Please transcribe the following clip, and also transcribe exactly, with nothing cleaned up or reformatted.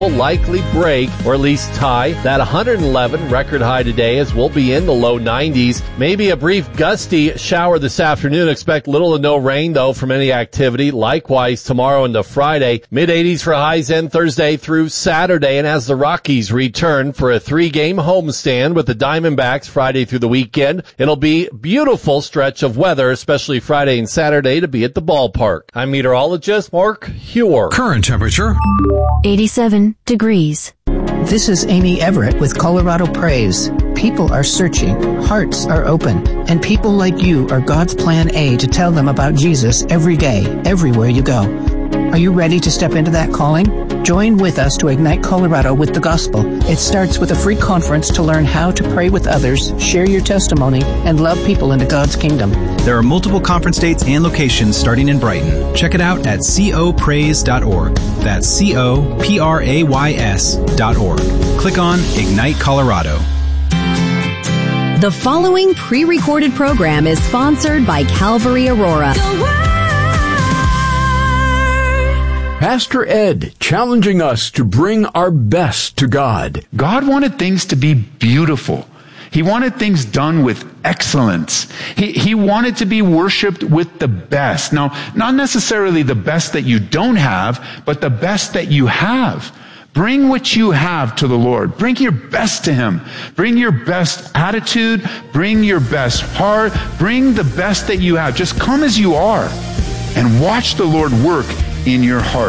will likely break or at least tie that one hundred eleven record high today, as we'll be in the low nineties. Maybe a brief gusty shower this afternoon. Expect little to no rain, though, from any activity. Likewise, tomorrow into Friday, mid eighties for highs end Thursday through Saturday. And as the Rockies return for a three-game homestand with the Diamondbacks Friday through the weekend, it'll be a beautiful stretch of weather, especially Friday and Saturday, to be at the ballpark. I'm meteorologist Mark Hewer. Current temperature eighty-seven degrees. This is Amy Everett with Colorado Praise. People are searching, hearts are open, and people like you are God's plan A to tell them about Jesus every day, everywhere you go. Are you ready to step into that calling? Join with us to ignite Colorado with the gospel. It starts with a free conference to learn how to pray with others, share your testimony, and love people into God's kingdom. There are multiple conference dates and locations starting in Brighton. Check it out at co praise dot org. That's C O P R A Y S dot org. Click on Ignite Colorado. The following pre-recorded program is sponsored by Calvary Aurora. Pastor Ed challenging us to bring our best to God. God wanted things to be beautiful. He wanted things done with excellence. He, he wanted to be worshiped with the best. Now, not necessarily the best that you don't have, but the best that you have. Bring what you have to the Lord. Bring your best to Him. Bring your best attitude. Bring your best heart. Bring the best that you have. Just come as you are and watch the Lord work in your heart.